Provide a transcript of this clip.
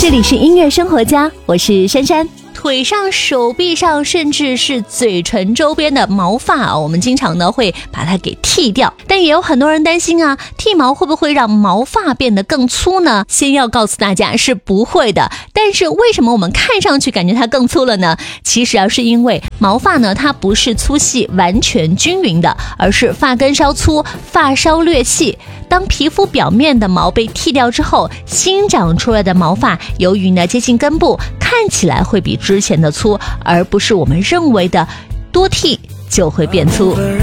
这里是音乐生活家，我是珊珊。 腿上、手臂上，甚至是嘴唇周边的毛发我们经常呢会把它给剃掉，但也有很多人担心啊，剃毛会不会让毛发变得更粗呢？先要告诉大家是不会的。但是为什么我们看上去感觉它更粗了呢？其实是因为毛发呢，它不是粗细完全均匀的，而是发根稍粗，发梢略细。当皮肤表面的毛被剃掉之后，新长出来的毛发由于呢接近根部，看起来会比之前的粗，而不是我们认为的多剃就会变粗。